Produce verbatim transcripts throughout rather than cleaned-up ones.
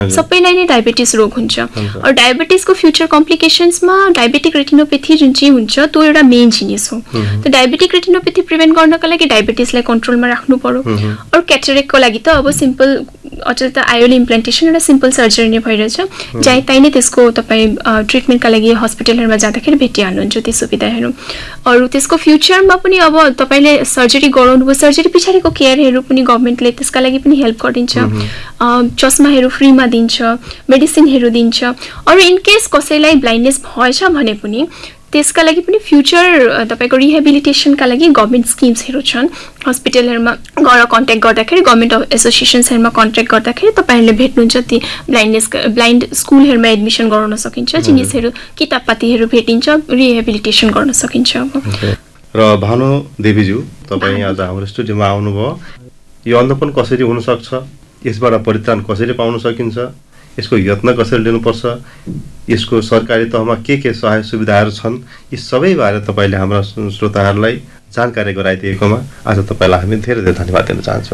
सबैलाई नै डायबिटिज रोग हुन्छ र डायबिटिजको फ्युचर कम्प्लिकेसन्समा डायबेटिक रेटिनोपेथी जुन चाहिँ हुन्छ त्यो एउटा मेन जिनिस हो। त डायबेटिक रेटिनोपेथी प्रिभेन्ट गर्नको लागि डायबिटिजलाई कन्ट्रोलमा राख्नु पर्यो। अरू क्याटरेक्टको लागि त अब सिम्पल अझ त आयोल इम्प्लान्टेसन एउटा सिम्पल सर्जरी नै भइरहेछ, जहीँ तहीँ नै त्यसको तपाईँ ट्रिटमेन्टका लागि हस्पिटलहरूमा जाँदाखेरि भेटिहाल्नुहुन्छ त्यो सुविधाहरू। अरू त्यसको फ्युचरमा पनि अब तपाईँले सर्जरी गराउनु भयो, सर्जरी पछाडिको केयरहरू पनि गभर्मेन्टले त्यसका लागि पनि हेल्प गरिदिन्छ, चस्माहरू फ्रीमा दिन्छ, मेडिसिनहरू दिन्छ। अरू इनकेस कसैलाई ब्लाइन्डनेस भएछ भने पनि त्यसका लागि पनि फ्युचर तपाईँको रिहेबिलिटेसनका लागि गभर्मेन्ट स्किम्सहरू छन्। हस्पिटलहरूमा गएर कन्ट्याक्ट गर्दाखेरि, गभर्मेन्ट एसोसिएसन्सहरूमा कन्ट्याक्ट गर्दाखेरि तपाईँहरूले भेट्नुहुन्छ ती ब्लाइन्डनेस ब्लाइन्ड स्कुलहरूमा एडमिसन गराउन सकिन्छ, जिनिसहरू किताबपातीहरू भेटिन्छ, रिहेबिलिटेसन गर्न सकिन्छ। र भानु देवीज्यू, तपाईँ आज हाम्रो स्टुडियोमा आउनुभयो। यो अन्धोपन कसरी हुनसक्छ, यसबाट परित्राण कसरी पाउन सकिन्छ, यसको यत्न कसरी लिनुपर्छ, यसको सरकारी तहमा के के सहायक सुविधाहरू छन्, यी सबै बारे तपाईँले हाम्रा श्रोताहरूलाई जानकारी गराइदिएकोमा आज तपाईँलाई हामी धेरै धेरै धन्यवाद दिन चाहन्छौँ।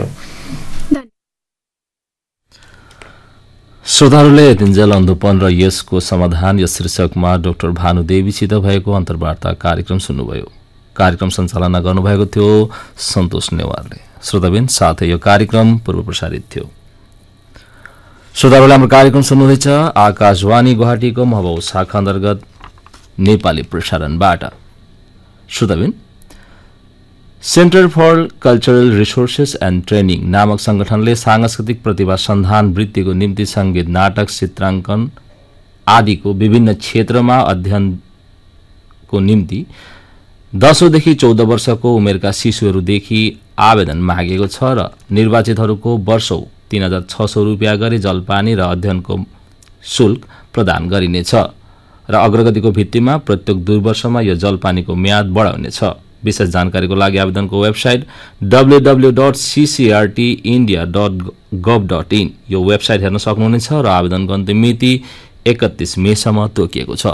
श्रोताहरूले दिनजेल अन्धोपन र यसको समाधान यस शीर्षकमा डाक्टर भानु देवीसित भएको अन्तर्वार्ता कार्यक्रम सुन्नुभयो। कार्यक्रम सञ्चालना गर्नुभएको थियो सन्तोष नेवारले। श्रोताबिन, साथै यो कार्यक्रम पूर्व प्रसारित थियो। श्रोताहरूले हाम्रो कार्यक्रम सुन्नुहुँदैछ आकाशवाणी गुवाहाटीको महबौ शाखा अन्तर्गत Nepali प्रसारणबाट। श्रोताबिन, centre for cultural resources and training नामक संगठनले सांस्कृतिक प्रतिभा सन्धान वृद्धिको निम्ति संगीत, नाटक, चित्राङ्कन आदिको विभिन्न क्षेत्रमा अध्ययनको निम्ति दसौंदेखि चौध वर्षको उमेरका शिशुहरूदेखि आवेदन मागेको छ र निर्वाचितहरूको वर्षौ तीन हजार छ सौ रुपियाँ गरी जलपानी र अध्ययनको शुल्क प्रदान गरिनेछ र अग्रगतिको भित्तिमा प्रत्येक दुई वर्षमा यो जलपानीको म्याद बढाउनेछ। विशेष जानकारीको लागि आवेदनको website W W dot CCRT India dot गभ dot in यो वेबसाइट हेर्न सक्नुहुनेछ र आवेदनको अन्तिम मिति एकतीस मेसम्म तोकिएको छ।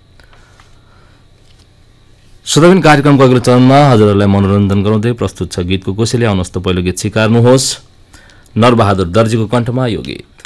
श्रोताबिन, कार्यक्रमको अघिल्लो चरणमा हजुरहरूलाई मनोरञ्जन गराउँदै प्रस्तुत छ गीतको कोसेली। आउनुहोस् त पहिलो गीत स्वीकार्नुहोस्, नरबहादुर दर्जीको कण्ठमा यो गीत।